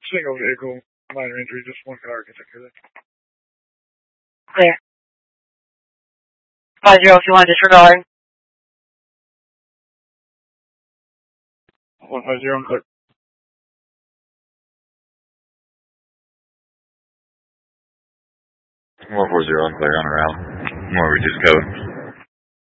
Single vehicle, minor injury, just one car. Can take care of that. Clear. 5021, disregard. 150, clear. 140, clear on the route. I'm going to reduce code.